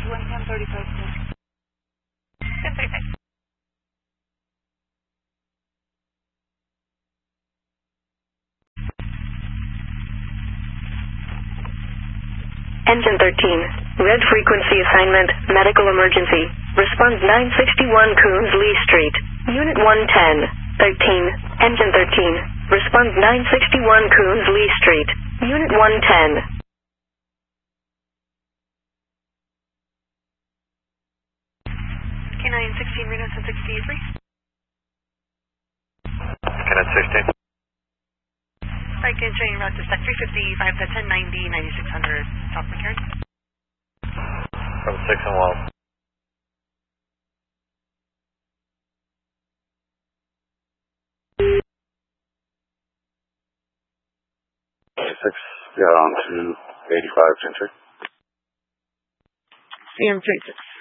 1035. 1035. Engine 13, red frequency assignment, medical emergency. Response 961 Coons Lee Street, Unit 110, 13, Engine 13. Response 961 Coons Lee Street, Unit 110. K9 16, Reno 1063. K9 16. Right, can train route to stack 355 to 1090, 9600, South McCarran. From 6 and Wells. Got on to 85 Century. CM 36.